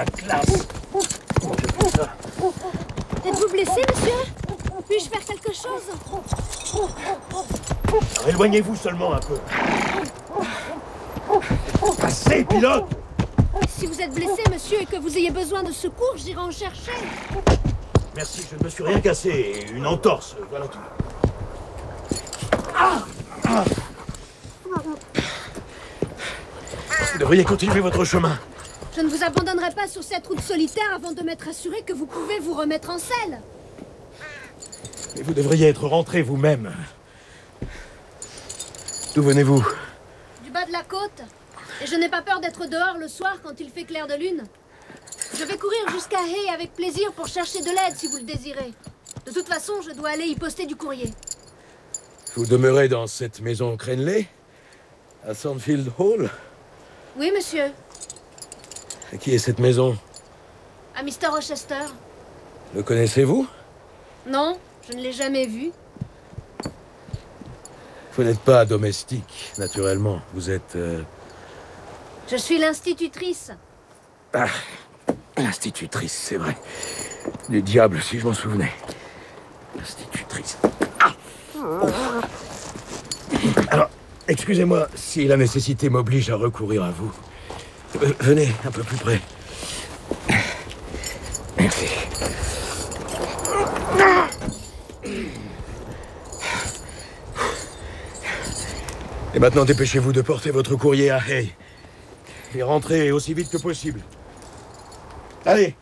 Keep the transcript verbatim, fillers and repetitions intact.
la classe. Comment je fais ça? Êtes-vous blessé, monsieur? Puis-je faire quelque chose? Alors, éloignez-vous seulement un peu. Assez, pilote! Si vous êtes blessé, monsieur, et que vous ayez besoin de secours, j'irai en chercher. Merci, je ne me suis rien cassé. Une entorse, voilà tout. Ah ah. Vous devriez continuer votre chemin. Je ne vous abandonnerai pas sur cette route solitaire avant de m'être assuré que vous pouvez vous remettre en selle. Mais vous devriez être rentré vous-même. D'où venez-vous? Du bas de la côte. Et je n'ai pas peur d'être dehors le soir quand il fait clair de lune. Je vais courir jusqu'à Hay avec plaisir pour chercher de l'aide si vous le désirez. De toute façon, je dois aller y poster du courrier. Vous demeurez dans cette maison Crenley? À Sandfield Hall? Oui, monsieur. À qui est cette maison? À mister Rochester. Le connaissez-vous? Non, je ne l'ai jamais vu. Vous n'êtes pas domestique, naturellement. Vous êtes... Euh... Je suis l'institutrice. Ah, l'institutrice, c'est vrai. Du diable, si je m'en souvenais. L'institutrice. Ah oh. Alors, excusez-moi si la nécessité m'oblige à recourir à vous. Euh, venez un peu plus près. Merci. Et maintenant, dépêchez-vous de porter votre courrier à Hay. Et rentrez aussi vite que possible. Allez!